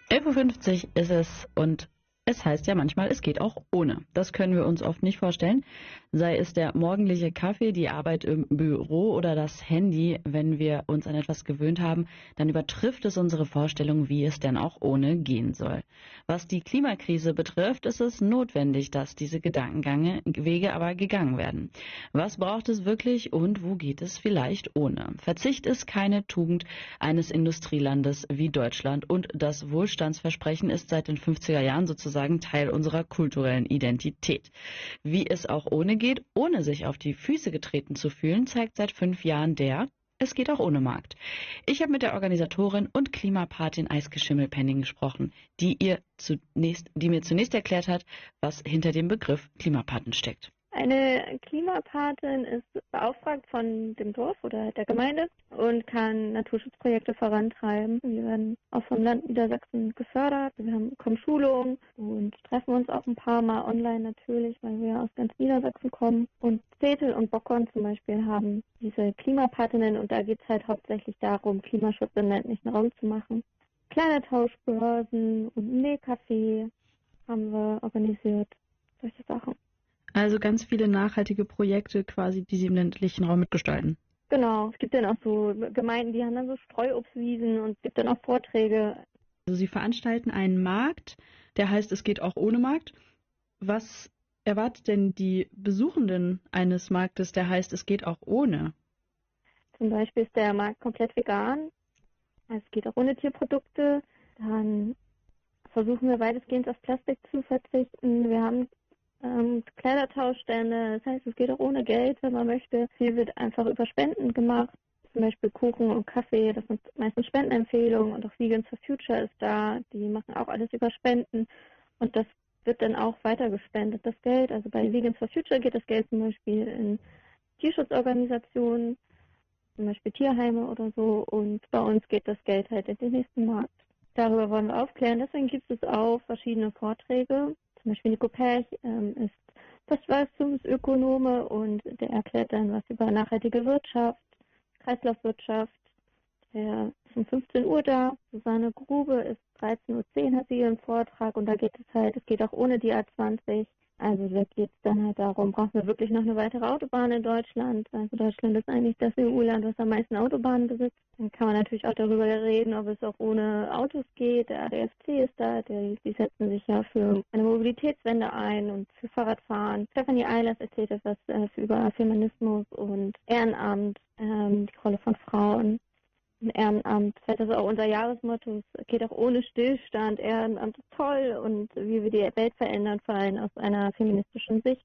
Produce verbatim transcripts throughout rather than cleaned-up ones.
elf Uhr fünfzig ist es und es heißt ja manchmal, es geht auch ohne. Das können wir uns oft nicht vorstellen. Sei es der morgendliche Kaffee, die Arbeit im Büro oder das Handy. Wenn wir uns an etwas gewöhnt haben, dann übertrifft es unsere Vorstellung, wie es denn auch ohne gehen soll. Was die Klimakrise betrifft, ist es notwendig, dass diese Gedankengänge aber gegangen werden. Was braucht es wirklich und wo geht es vielleicht ohne? Verzicht ist keine Tugend eines Industrielandes wie Deutschland und das Wohlstandsversprechen ist seit den fünfziger Jahren sozusagen Teil unserer kulturellen Identität. Wie es auch ohne geht, ohne sich auf die Füße getreten zu fühlen, zeigt seit fünf Jahren der Es geht auch ohne Markt. Ich habe mit der Organisatorin und Klimapatin Eike Schimmelpenning gesprochen, die, ihr zunächst, die mir zunächst erklärt hat, was hinter dem Begriff Klimapatin steckt. Eine Klimapatin ist beauftragt von dem Dorf oder der Gemeinde und kann Naturschutzprojekte vorantreiben. Wir werden auch vom Land Niedersachsen gefördert. Wir haben, bekommen Schulungen und treffen uns auch ein paar Mal online natürlich, weil wir aus ganz Niedersachsen kommen. Und Zetel und Bockern zum Beispiel haben diese Klimapatinnen und da geht es halt hauptsächlich darum, Klimaschutz im ländlichen Raum zu machen. Kleine Tauschbörsen und ein Nähcafé haben wir organisiert, solche Sachen. Also ganz viele nachhaltige Projekte quasi, die Sie im ländlichen Raum mitgestalten. Genau, es gibt dann auch so Gemeinden, die haben dann so Streuobstwiesen und es gibt dann auch Vorträge. Also Sie veranstalten einen Markt, der heißt, es geht auch ohne Markt. Was erwartet denn die Besuchenden eines Marktes, der heißt, es geht auch ohne? Zum Beispiel ist der Markt komplett vegan, also es geht auch ohne Tierprodukte. Dann versuchen wir weitestgehend auf Plastik zu verzichten. Wir haben Ähm, Kleidertauschstände, das heißt, es geht auch ohne Geld, wenn man möchte. Viel wird einfach über Spenden gemacht, zum Beispiel Kuchen und Kaffee, das sind meistens Spendenempfehlungen und auch Vegans for Future ist da, die machen auch alles über Spenden und das wird dann auch weiter gespendet, das Geld. Also bei Vegans for Future geht das Geld zum Beispiel in Tierschutzorganisationen, zum Beispiel Tierheime oder so und bei uns geht das Geld halt in den nächsten Markt. Darüber wollen wir aufklären, deswegen gibt es auch verschiedene Vorträge. Zum Beispiel Nico Perch ähm, ist Postwachstumsökonome und der erklärt dann was über nachhaltige Wirtschaft, Kreislaufwirtschaft. Der ist um fünfzehn Uhr da. Susanne Grube ist dreizehn Uhr zehn, hat sie ihren Vortrag und da geht es halt, es geht auch ohne die A zwanzig. Also da geht es dann halt darum, brauchen wir wirklich noch eine weitere Autobahn in Deutschland? Also Deutschland ist eigentlich das E U-Land, das am meisten Autobahnen besitzt. Dann kann man natürlich auch darüber reden, ob es auch ohne Autos geht. Der A D F C ist da, die, die setzen sich ja für eine Mobilitätswende ein und für Fahrradfahren. Stephanie Eilers erzählt etwas äh, über Feminismus und Ehrenamt, ähm, die Rolle von Frauen. Im Ehrenamt, das ist auch unser Jahresmotto, es geht auch ohne Stillstand, Ehrenamt ist toll und wie wir die Welt verändern, vor allem aus einer feministischen Sicht.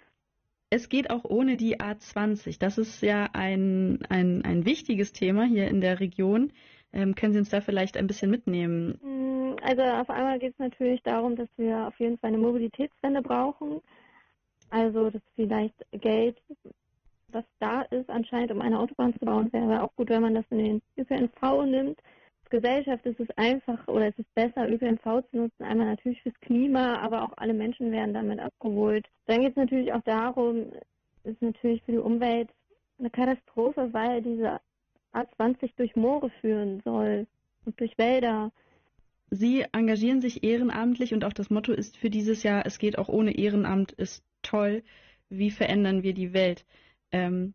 Es geht auch ohne die A zwanzig. Das ist ja ein, ein, ein wichtiges Thema hier in der Region. Ähm, können Sie uns da vielleicht ein bisschen mitnehmen? Also auf einmal geht es natürlich darum, dass wir auf jeden Fall eine Mobilitätswende brauchen. Also dass vielleicht Geld, was da ist anscheinend, um eine Autobahn zu bauen, wäre auch gut, wenn man das in den Ö P N V nimmt. Als Gesellschaft ist es einfach oder es ist besser, Ö P N V zu nutzen, einmal natürlich fürs Klima, aber auch alle Menschen werden damit abgeholt. Dann geht es natürlich auch darum, ist natürlich für die Umwelt eine Katastrophe, weil diese A zwanzig durch Moore führen soll und durch Wälder. Sie engagieren sich ehrenamtlich und auch das Motto ist für dieses Jahr, es geht auch ohne Ehrenamt, ist toll. Wie verändern wir die Welt? Ähm,